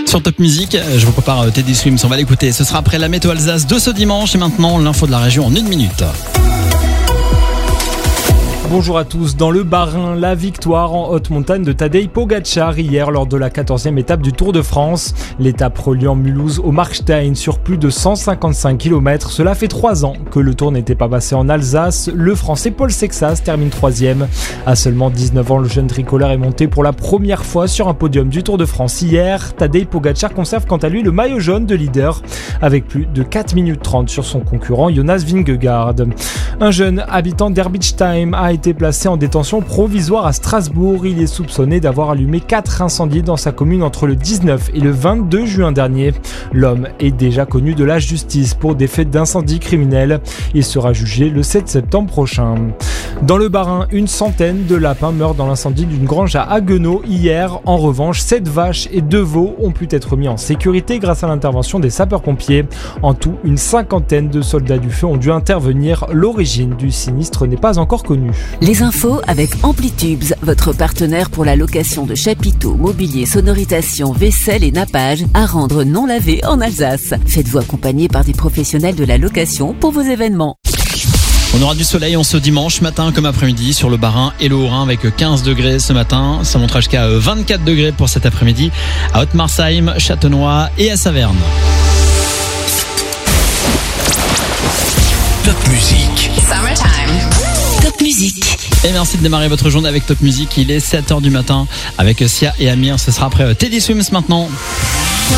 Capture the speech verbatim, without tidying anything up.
Sur Top Music, je vous prépare Teddy Swims, on va l'écouter. Ce sera après la météo Alsace de ce dimanche et maintenant l'info de la région en une minute. Bonjour à tous. Dans le Bas-Rhin, la victoire en haute montagne de Tadej Pogačar hier lors de la quatorzième étape du Tour de France. L'étape reliant Mulhouse au Markstein sur plus de cent cinquante-cinq kilomètres. Cela fait trois ans que le Tour n'était pas passé en Alsace. Le Français Paul Sexas termine troisième. À seulement dix-neuf ans, le jeune tricolore est monté pour la première fois sur un podium du Tour de France hier. Tadej Pogačar conserve quant à lui le maillot jaune de leader avec plus de quatre minutes trente sur son concurrent Jonas Vingegaard. Un jeune habitant d'Herbitzheim a été placé en détention provisoire à Strasbourg. Il est soupçonné d'avoir allumé quatre incendies dans sa commune entre le dix-neuf et le vingt-deux juin dernier. L'homme est déjà connu de la justice pour des faits d'incendie criminel. Il sera jugé le sept septembre prochain. Dans le Bas-Rhin, une centaine de lapins meurent dans l'incendie d'une grange à Haguenau hier. En revanche, sept vaches et deux veaux ont pu être mis en sécurité grâce à l'intervention des sapeurs-pompiers. En tout, une cinquantaine de soldats du feu ont dû intervenir. L'origine du sinistre n'est pas encore connue. Les infos avec Amplitubes, votre partenaire pour la location de chapiteaux, mobilier, sonorisation, vaisselle et nappage à rendre non lavé en Alsace. Faites-vous accompagner par des professionnels de la location pour vos événements. On aura du soleil en ce dimanche matin comme après-midi sur le Bas-Rhin et le Haut-Rhin avec quinze degrés ce matin. Ça montera jusqu'à vingt-quatre degrés pour cet après-midi à Haute-Marsheim, Châtenois et à Saverne. Top Music. Summertime. Top Music. Et merci de démarrer votre journée avec Top Music. Il est sept heures du matin avec Sia et Amir. Ce sera après Teddy Swims maintenant.